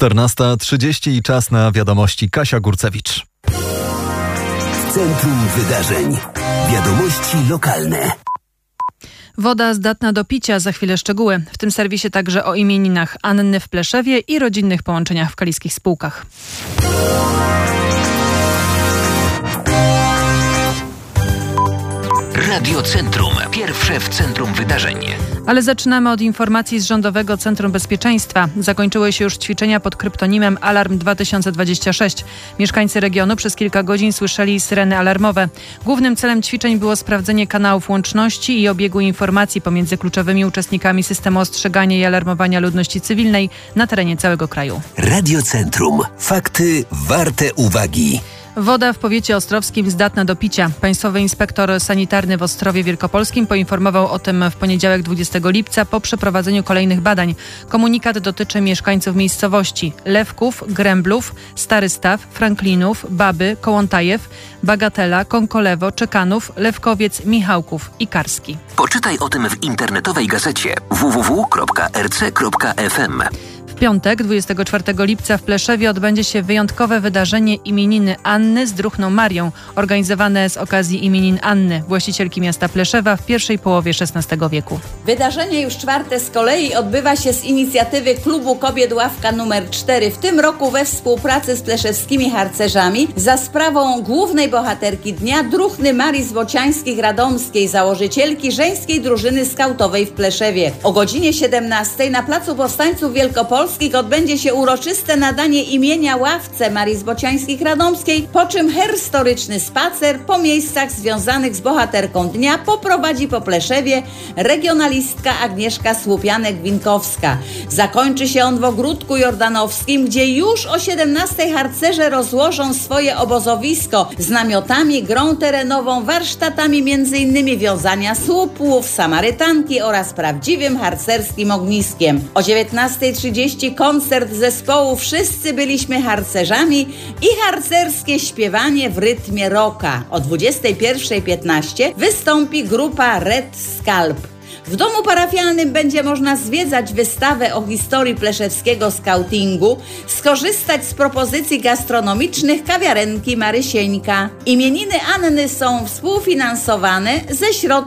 14:30 i czas na wiadomości. Kasia Górcewicz. Centrum Wydarzeń. Wiadomości lokalne. Woda zdatna do picia, za chwilę szczegóły. W tym serwisie także o imieninach Anny w Pleszewie i rodzinnych połączeniach w kaliskich spółkach. Radio Centrum. Pierwsze w centrum wydarzeń. Ale zaczynamy od informacji z Rządowego Centrum Bezpieczeństwa. Zakończyły się już ćwiczenia pod kryptonimem Alarm 2026. Mieszkańcy regionu przez kilka godzin słyszeli syreny alarmowe. Głównym celem ćwiczeń było sprawdzenie kanałów łączności i obiegu informacji pomiędzy kluczowymi uczestnikami systemu ostrzegania i alarmowania ludności cywilnej na terenie całego kraju. Radio Centrum. Fakty warte uwagi. Woda w powiecie ostrowskim zdatna do picia. Państwowy inspektor sanitarny w Ostrowie Wielkopolskim poinformował o tym w poniedziałek 20 lipca po przeprowadzeniu kolejnych badań. Komunikat dotyczy mieszkańców miejscowości Lewków, Gręblów, Stary Staw, Franklinów, Baby, Kołątajew, Bagatela, Konkolewo, Czekanów, Lewkowiec, Michałków i Karski. Poczytaj o tym w internetowej gazecie www.rc.fm. W piątek, 24 lipca w Pleszewie odbędzie się wyjątkowe wydarzenie imieniny Anny z druhną Marią, organizowane z okazji imienin Anny, właścicielki miasta Pleszewa w pierwszej połowie XVI wieku. Wydarzenie już czwarte z kolei odbywa się z inicjatywy Klubu Kobiet Ławka nr 4, w tym roku we współpracy z pleszewskimi harcerzami za sprawą głównej bohaterki dnia, druhny Marii Złociańskich-Radomskiej, założycielki żeńskiej drużyny skautowej w Pleszewie. O godzinie 17 na Placu Powstańców Wielkopolskich odbędzie się uroczyste nadanie imienia ławce Marii Złociańskich-Radomskiej, po czym historyczny spacer po miejscach związanych z bohaterką dnia poprowadzi po Pleszewie regionalistka Agnieszka Słupianek-Winkowska. Zakończy się on w Ogródku Jordanowskim, gdzie już o 17 harcerze rozłożą swoje obozowisko z namiotami, grą terenową, warsztatami m.in. wiązania słupów, samarytanki oraz prawdziwym harcerskim ogniskiem. O 19:30 koncert zespołu Wszyscy byliśmy harcerzami i harcerskie śpiewanie w rytmie rocka. O 21:15 wystąpi grupa Red Scalp. W domu parafialnym będzie można zwiedzać wystawę o historii pleszewskiego skautingu, skorzystać z propozycji gastronomicznych kawiarenki Marysieńka. Imieniny Anny są współfinansowane ze środków